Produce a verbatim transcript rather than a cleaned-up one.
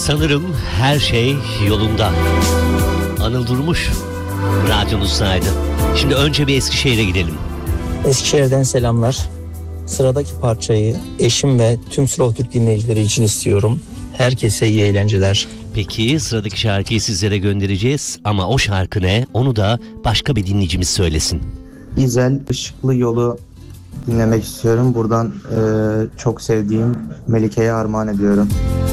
Sanırım her şey yolunda. Anıl Durmuş, radyonuzdaydı. Şimdi önce bir Eskişehir'e gidelim. Eskişehir'den selamlar. Sıradaki parçayı eşim ve tüm Slow Türk dinleyicileri için istiyorum. Herkese iyi eğlenceler. Peki sıradaki şarkıyı sizlere göndereceğiz ama o şarkı ne? Onu da başka bir dinleyicimiz söylesin. İzel Işıklı Yolu dinlemek istiyorum. Buradan e, çok sevdiğim Melike'ye armağan ediyorum.